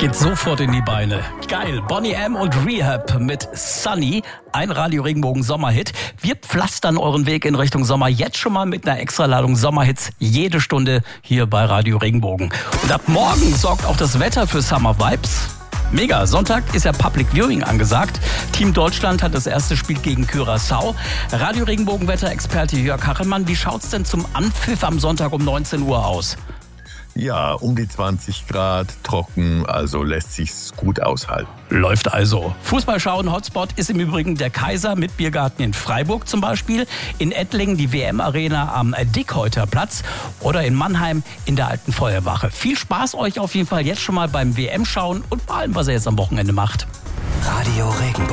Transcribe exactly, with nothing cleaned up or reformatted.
Geht sofort in die Beine. Geil. Boney M. und Rehab mit Sunny. Ein Radio Regenbogen Sommerhit. Wir pflastern euren Weg in Richtung Sommer jetzt schon mal mit einer Extraladung Sommerhits jede Stunde hier bei Radio Regenbogen. Und ab morgen sorgt auch das Wetter für Summer Vibes. Mega. Sonntag ist ja Public Viewing angesagt. Team Deutschland hat das erste Spiel gegen Curaçao. Radio Regenbogen Wetterexperte Jörg Kachelmann, wie schaut's denn zum Anpfiff am Sonntag um neunzehn Uhr aus? Ja, um die zwanzig Grad, trocken, also lässt sich's gut aushalten. Läuft also. Fußball schauen, Hotspot ist im Übrigen der Kaiser mit Biergarten in Freiburg zum Beispiel. In Ettlingen die W M-Arena am Dickhäuter Platz oder in Mannheim in der Alten Feuerwache. Viel Spaß euch auf jeden Fall jetzt schon mal beim W M-Schauen und bei allem, was ihr jetzt am Wochenende macht. Radio Regenbogen.